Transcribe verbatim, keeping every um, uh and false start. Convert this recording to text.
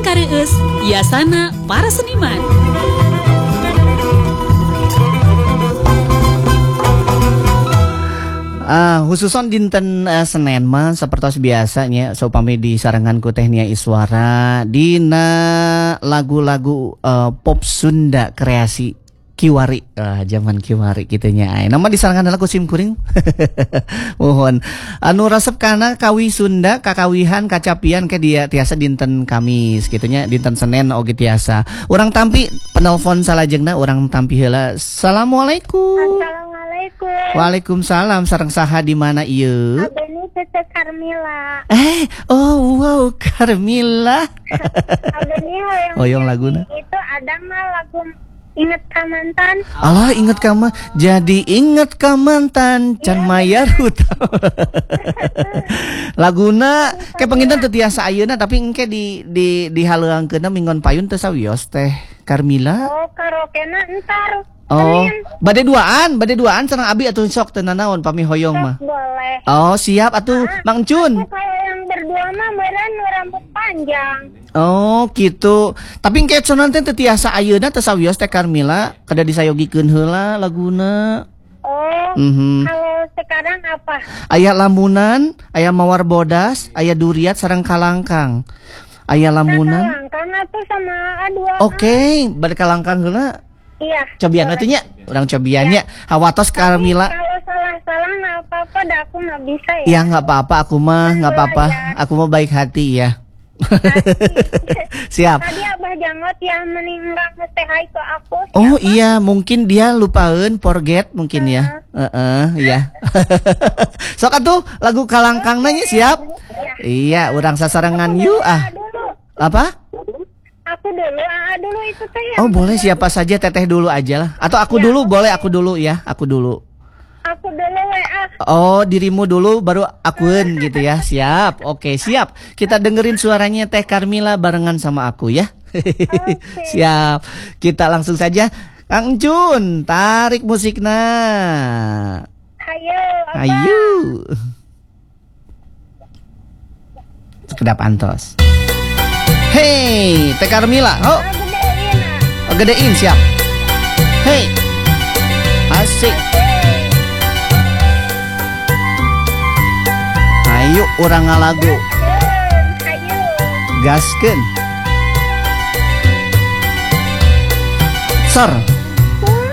Kareus, Yasana para seniman. Uh, khususon dinten uh, Senin mah sapertos biasanya saupami disarengan ku Teh Nia Iswara dina lagu-lagu uh, pop Sunda kreasi Kiwari, uh, zaman Kiwari kitunya ay. Nama disarangan adalah kusim kuring. Mohon anu resep kana kawi Sunda kakawihan kacapian ke dia tiasa dinten Kamis kitunya dinten Senin oge tiasa. Urang tampi penelpon salajengna urang tampi heula. Assalamualaikum. Assalamualaikum. Waalaikumsalam. Sareng saha di mana ieu? Abeni Tete Carmila. Eh, oh wow Carmila. Abeni hoyong hoyong laguna. Itu ada mah lagu Ingat Ka Mantan. Allah inget ka mah jadi inget ka mantan can mayar hutang. Laguna kayak penginten teu tiasa ayeuna tapi engke di di dihaleuangkeunna mingon payun teu sawios Teh Carmila. Oh, karaokena entar. Oh, bade duaan, bade duaan sareng abi atuh sok teu nanaon pami hoyong mah. Boleh. Oh, siap atuh Mang Cun. Kalau yang berdua mah beureun rambut panjang. Oh gitu. Tapi engke sonon teh teu tiasa ayeuna teh sawios Teh Carmila kada disayogikeun heula laguna. Oh. Mhm. Kalau sekarang apa? Aya lamunan, aya mawar bodas, aya duriat sareng kalangkang. Aya lamunan. Kalangkang atuh sama dua. Oke, okay. Bade kalangkang heula. Iya. Cobian atuh nya, urang cobiannya. Hawatos Carmila. Kalau salah-salah enggak apa-apa, dah aku enggak bisa ya. Ya enggak apa-apa, aku mah enggak apa-apa. Aku mah baik hati ya. Siap. Tadi Abah Jangot yang meninggal ngeteh hai ke aku. Oh iya, mungkin dia lupain, forget mungkin ya. Heeh, uh, uh, ya. Sok atuh lagu kalangkang nanya siap? Iya, urang sasarengan yuk ah. Apa? Aku dulu, ah dulu itu teh yang. Oh boleh siapa saja teteh dulu aja lah. Atau aku dulu boleh aku dulu ya, aku dulu. Aku dulu W A. Oh dirimu dulu baru akuin gitu ya. Siap, oke siap. Kita dengerin suaranya Teh Carmila barengan sama aku ya. Okay. Siap. Kita langsung saja Kang Jun, tarik musiknya. Hayo. Hayu. Sekedap antos. Hey, Teh Carmila. Oh. Oh, gedein siap. Hey. Asik. Ayo urang ngalagu. Gaskeun. Sor.